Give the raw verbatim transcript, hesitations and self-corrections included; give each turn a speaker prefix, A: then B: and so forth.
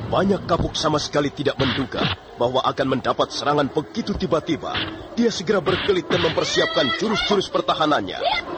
A: Banyak Kapuk sama sekali tidak menduga bahwa akan mendapat serangan begitu tiba-tiba. Dia segera berkelit dan mempersiapkan jurus-jurus pertahanannya.